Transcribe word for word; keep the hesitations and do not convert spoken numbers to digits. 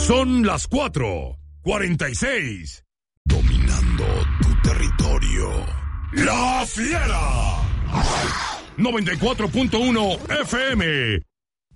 Son las cuatro cuarenta y seis. Dominando tu territorio. La Fiera. noventa y cuatro punto uno F M.